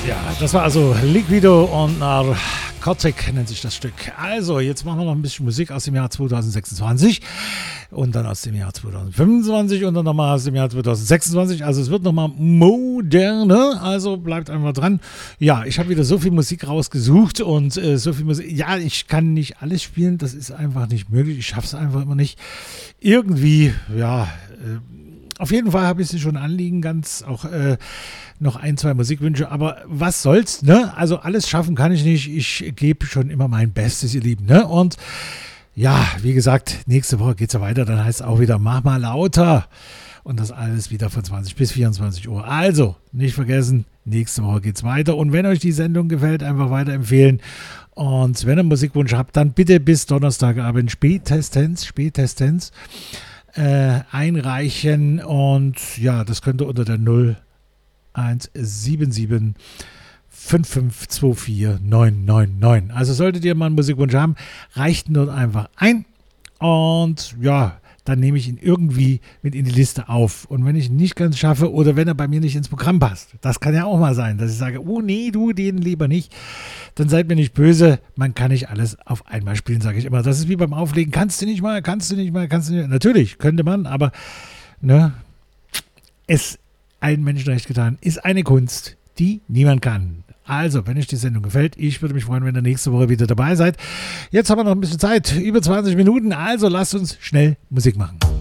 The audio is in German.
Ja, das war also Liquido und Narcotic nennt sich das Stück. Also, jetzt machen wir noch ein bisschen Musik aus dem Jahr 2026 und dann aus dem Jahr 2025 und dann nochmal aus dem Jahr 2026. Also es wird nochmal moderner, also bleibt einfach dran. Ja, ich habe wieder so viel Musik rausgesucht und so viel Musik. Ja, ich kann nicht alles spielen, das ist einfach nicht möglich. Ich schaffe es einfach immer nicht. Irgendwie, ja, auf jeden Fall habe ich sie schon anliegen, ganz auch noch ein, zwei Musikwünsche, aber was soll's, ne? Also alles schaffen kann ich nicht. Ich gebe schon immer mein Bestes, ihr Lieben, ne? Und ja, wie gesagt, nächste Woche geht's ja weiter, dann heißt es auch wieder, mach mal lauter. Und das alles wieder von 20 bis 24 Uhr. Also, nicht vergessen, nächste Woche geht's weiter. Und wenn euch die Sendung gefällt, einfach weiterempfehlen. Und wenn ihr einen Musikwunsch habt, dann bitte bis Donnerstagabend spätestens einreichen. Und ja, das könnt ihr unter der 0177 5524 999. Also solltet ihr mal einen Musikwunsch haben, reicht ihn dort einfach ein. Und ja, dann nehme ich ihn irgendwie mit in die Liste auf. Und wenn ich ihn nicht ganz schaffe oder wenn er bei mir nicht ins Programm passt, das kann ja auch mal sein, dass ich sage, oh nee, du, den lieber nicht, dann seid mir nicht böse, man kann nicht alles auf einmal spielen, sage ich immer. Das ist wie beim Auflegen, kannst du nicht mal. Natürlich, könnte man, aber ne, es ein Menschenrecht getan, ist eine Kunst, die niemand kann. Also, wenn euch die Sendung gefällt, ich würde mich freuen, wenn ihr nächste Woche wieder dabei seid. Jetzt haben wir noch ein bisschen Zeit, über 20 Minuten, also lasst uns schnell Musik machen.